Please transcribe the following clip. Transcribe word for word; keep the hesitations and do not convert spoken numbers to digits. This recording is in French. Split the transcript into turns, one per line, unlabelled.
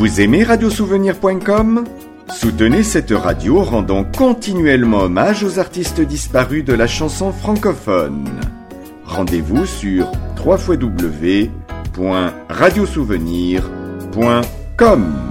Vous aimez radiosouvenir point com ? Soutenez cette radio rendant continuellement hommage aux artistes disparus de la chanson francophone. Rendez-vous sur w w w point radiosouvenir point com.